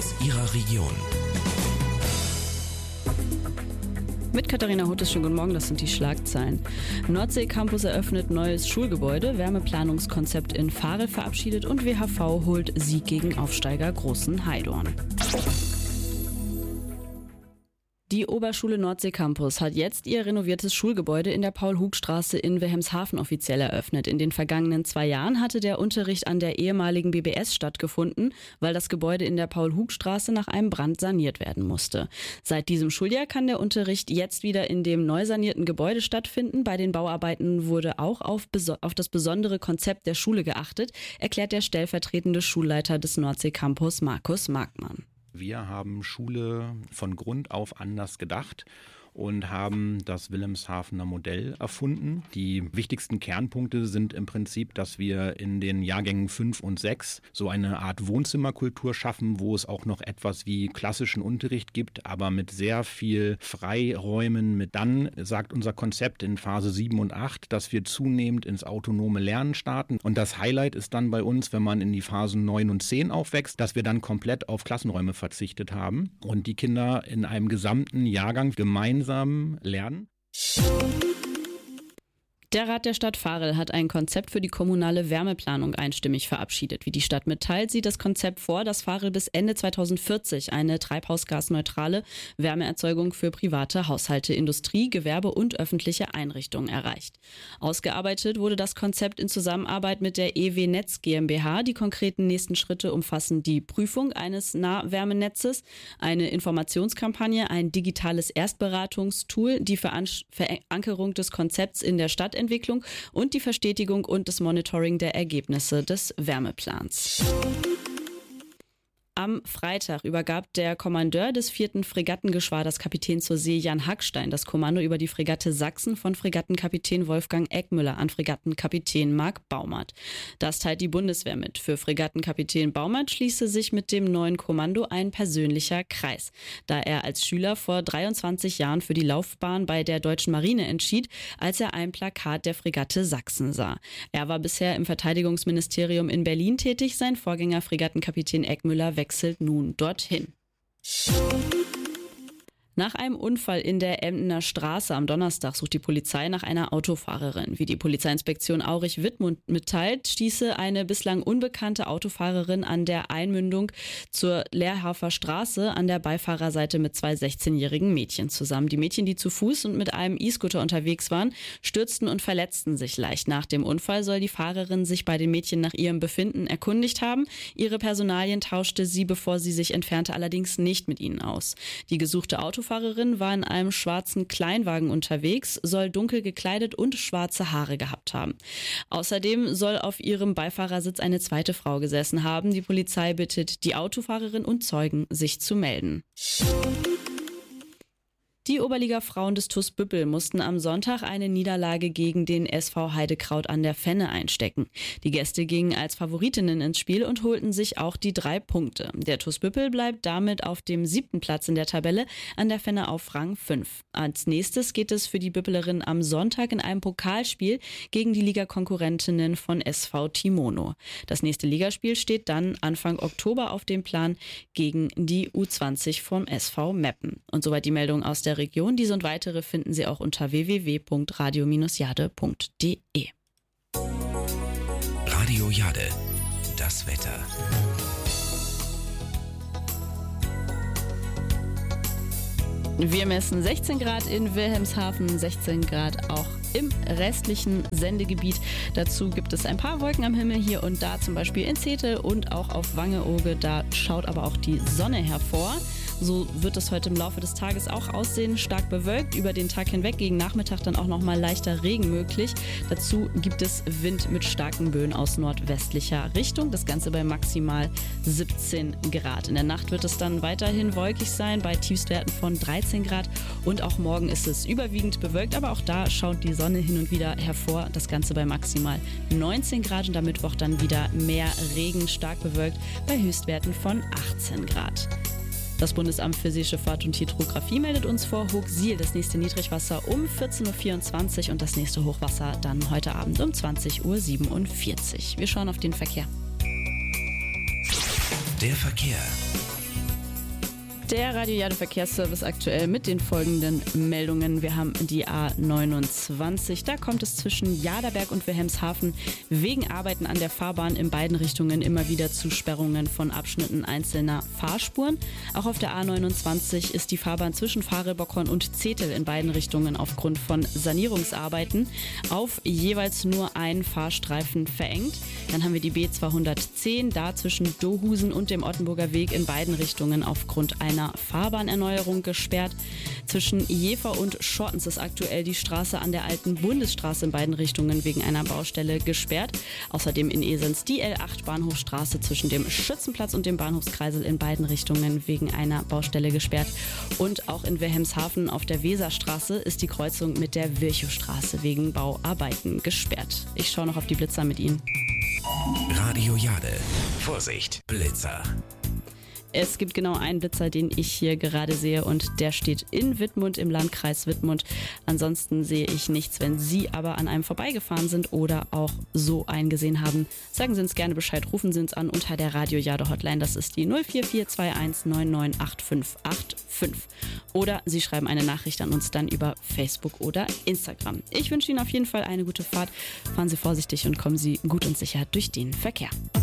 aus Ihrer Region. Mit Katharina Huttes, schönen guten Morgen, das sind die Schlagzeilen. Nordsee-Campus eröffnet neues Schulgebäude, Wärmeplanungskonzept in Varel verabschiedet und WHV holt Sieg gegen Aufsteiger Großen Heidorn. Die Oberschule Nordsee-Campus hat jetzt ihr renoviertes Schulgebäude in der Paul-Hug-Straße in Wilhelmshaven offiziell eröffnet. In den vergangenen 2 Jahren hatte der Unterricht an der ehemaligen BBS stattgefunden, weil das Gebäude in der Paul-Hug-Straße nach einem Brand saniert werden musste. Seit diesem Schuljahr kann der Unterricht jetzt wieder in dem neu sanierten Gebäude stattfinden. Bei den Bauarbeiten wurde auch auf das besondere Konzept der Schule geachtet, erklärt der stellvertretende Schulleiter des Nordsee-Campus Markus Markmann. Wir haben Schule von Grund auf anders gedacht und haben das Wilhelmshavener Modell erfunden. Die wichtigsten Kernpunkte sind im Prinzip, dass wir in den Jahrgängen 5 und 6 so eine Art Wohnzimmerkultur schaffen, wo es auch noch etwas wie klassischen Unterricht gibt, aber mit sehr viel Freiräumen. Dann sagt unser Konzept in Phase 7 und 8, dass wir zunehmend ins autonome Lernen starten. Und das Highlight ist dann bei uns, wenn man in die Phasen 9 und 10 aufwächst, dass wir dann komplett auf Klassenräume verzichtet haben und die Kinder in einem gesamten Jahrgang gemeinsam lernen. Der Rat der Stadt Varel hat ein Konzept für die kommunale Wärmeplanung einstimmig verabschiedet. Wie die Stadt mitteilt, sieht das Konzept vor, dass Varel bis Ende 2040 eine treibhausgasneutrale Wärmeerzeugung für private Haushalte, Industrie, Gewerbe und öffentliche Einrichtungen erreicht. Ausgearbeitet wurde das Konzept in Zusammenarbeit mit der EW Netz GmbH. Die konkreten nächsten Schritte umfassen die Prüfung eines Nahwärmenetzes, eine Informationskampagne, ein digitales Erstberatungstool, die Verankerung des Konzepts in der Stadtentwicklung und die Verstetigung und das Monitoring der Ergebnisse des Wärmeplans. Am Freitag übergab der Kommandeur des 4. Fregattengeschwaders Kapitän zur See Jan Hackstein das Kommando über die Fregatte Sachsen von Fregattenkapitän Wolfgang Eckmüller an Fregattenkapitän Marc Baumert. Das teilt die Bundeswehr mit. Für Fregattenkapitän Baumert schließe sich mit dem neuen Kommando ein persönlicher Kreis, da er als Schüler vor 23 Jahren für die Laufbahn bei der Deutschen Marine entschied, als er ein Plakat der Fregatte Sachsen sah. Er war bisher im Verteidigungsministerium in Berlin tätig, sein Vorgänger Fregattenkapitän Eckmüller wechselt nun dorthin. Nach einem Unfall in der Emdener Straße am Donnerstag sucht die Polizei nach einer Autofahrerin. Wie die Polizeiinspektion Aurich-Wittmund mitteilt, stieße eine bislang unbekannte Autofahrerin an der Einmündung zur Lehrhafer Straße an der Beifahrerseite mit 2 16-jährigen Mädchen zusammen. Die Mädchen, die zu Fuß und mit einem E-Scooter unterwegs waren, stürzten und verletzten sich leicht. Nach dem Unfall soll die Fahrerin sich bei den Mädchen nach ihrem Befinden erkundigt haben. Ihre Personalien tauschte sie, bevor sie sich entfernte, allerdings nicht mit ihnen aus. Die gesuchte Autofahrerin war in einem schwarzen Kleinwagen unterwegs, soll dunkel gekleidet und schwarze Haare gehabt haben. Außerdem soll auf ihrem Beifahrersitz eine zweite Frau gesessen haben. Die Polizei bittet die Autofahrerin und Zeugen, sich zu melden. Die Oberliga-Frauen des TuS Büppel mussten am Sonntag eine Niederlage gegen den SV Heidekraut an der Fenne einstecken. Die Gäste gingen als Favoritinnen ins Spiel und holten sich auch die 3 Punkte. Der TuS Büppel bleibt damit auf dem 7. Platz in der Tabelle, an der Fenne auf Rang 5. Als nächstes geht es für die Büppelerinnen am Sonntag in einem Pokalspiel gegen die Ligakonkurrentinnen von SV Timono. Das nächste Ligaspiel steht dann Anfang Oktober auf dem Plan gegen die U20 vom SV Meppen. Und soweit die Meldung aus der Region. Diese und weitere finden Sie auch unter www.radio-jade.de. Radio Jade, das Wetter. Wir messen 16 Grad in Wilhelmshaven, 16 Grad auch im restlichen Sendegebiet. Dazu gibt es ein paar Wolken am Himmel hier und da, zum Beispiel in Zetel und auch auf Wangeoge. Da schaut aber auch die Sonne hervor. So wird es heute im Laufe des Tages auch aussehen, stark bewölkt, über den Tag hinweg, gegen Nachmittag dann auch nochmal leichter Regen möglich. Dazu gibt es Wind mit starken Böen aus nordwestlicher Richtung, das Ganze bei maximal 17 Grad. In der Nacht wird es dann weiterhin wolkig sein, bei Tiefstwerten von 13 Grad und auch morgen ist es überwiegend bewölkt, aber auch da schaut die Sonne hin und wieder hervor, das Ganze bei maximal 19 Grad und am Mittwoch dann wieder mehr Regen, stark bewölkt, bei Höchstwerten von 18 Grad. Das Bundesamt für Seeschifffahrt und Hydrographie meldet uns vor Hochsiel das nächste Niedrigwasser um 14.24 Uhr und das nächste Hochwasser dann heute Abend um 20.47 Uhr. Wir schauen auf den Verkehr. Der Verkehr. Der Radio Jade Verkehrsservice aktuell mit den folgenden Meldungen. Wir haben die A29. Da kommt es zwischen Jaderberg und Wilhelmshaven wegen Arbeiten an der Fahrbahn in beiden Richtungen immer wieder zu Sperrungen von Abschnitten einzelner Fahrspuren. Auch auf der A29 ist die Fahrbahn zwischen Farel-Bockhorn und Zetel in beiden Richtungen aufgrund von Sanierungsarbeiten auf jeweils nur einen Fahrstreifen verengt. Dann haben wir die B210, da zwischen Dohusen und dem Ottenburger Weg in beiden Richtungen aufgrund einer Fahrbahnerneuerung gesperrt. Zwischen Jever und Schortens ist aktuell die Straße an der alten Bundesstraße in beiden Richtungen wegen einer Baustelle gesperrt. Außerdem in Esens die L8 Bahnhofstraße zwischen dem Schützenplatz und dem Bahnhofskreisel in beiden Richtungen wegen einer Baustelle gesperrt. Und auch in Wilhelmshaven auf der Weserstraße ist die Kreuzung mit der Virchowstraße wegen Bauarbeiten gesperrt. Ich schaue noch auf die Blitzer mit Ihnen. Radio Jade. Vorsicht, Blitzer. Es gibt genau einen Blitzer, den ich hier gerade sehe und der steht in Wittmund im Landkreis Wittmund. Ansonsten sehe ich nichts. Wenn Sie aber an einem vorbeigefahren sind oder auch so einen gesehen haben, sagen Sie uns gerne Bescheid, rufen Sie uns an unter der Radio Jade Hotline. Das ist die 04421998585. Oder Sie schreiben eine Nachricht an uns dann über Facebook oder Instagram. Ich wünsche Ihnen auf jeden Fall eine gute Fahrt. Fahren Sie vorsichtig und kommen Sie gut und sicher durch den Verkehr.